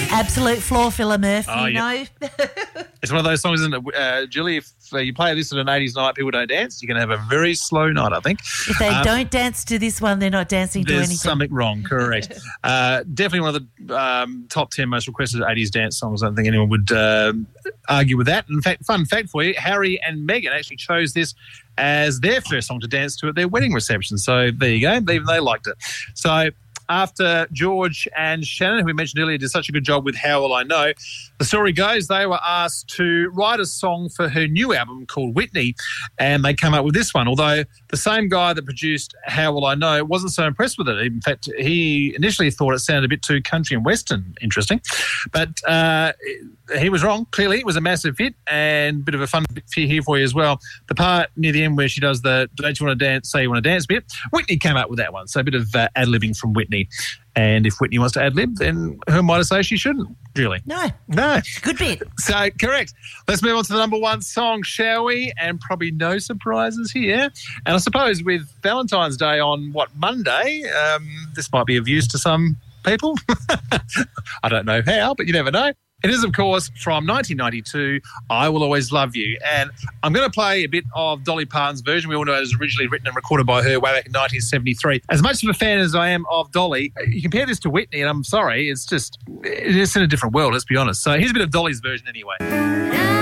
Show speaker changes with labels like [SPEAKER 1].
[SPEAKER 1] Absolute floor filler, Murph,
[SPEAKER 2] Oh,
[SPEAKER 1] you
[SPEAKER 2] yeah.
[SPEAKER 1] know.
[SPEAKER 2] It's one of those songs, isn't it, Julie? If you play this at an 80s night, people don't dance, you're going to have a very slow night, I think.
[SPEAKER 1] If they don't dance to this one, they're not dancing to
[SPEAKER 2] There's
[SPEAKER 1] anything.
[SPEAKER 2] something wrong, correct. Definitely one of the top 10 most requested 80s dance songs. I don't think anyone would argue with that. In fact, fun fact for you, Harry and Meghan actually chose this as their first song to dance to at their wedding reception. So there you go. Even they liked it. So after George and Shannon, who we mentioned earlier, did such a good job with How Will I Know, the story goes they were asked to write a song for her new album called Whitney, and they came up with this one, although the same guy that produced How Will I Know wasn't so impressed with it. In fact, he initially thought it sounded a bit too country and western interesting, but he was wrong. Clearly, it was a massive hit, and a bit of a fun bit here for you as well. The part near the end where she does the "Don't you want to dance, say you want to dance" bit, Whitney came up with that one. So a bit of ad-libbing from Whitney. And if Whitney wants to ad-lib, then who am I to say she shouldn't, Julie? No.
[SPEAKER 1] Good bit.
[SPEAKER 2] So, correct. Let's move on to the number one song, shall we? And probably no surprises here. And I suppose with Valentine's Day on, Monday, this might be of use to some people. I don't know how, but you never know. It is, of course, from 1992, I Will Always Love You. And I'm going to play a bit of Dolly Parton's version. We all know it was originally written and recorded by her way back in 1973. As much of a fan as I am of Dolly, you compare this to Whitney, and I'm sorry, it's in a different world, let's be honest. So here's a bit of Dolly's version anyway.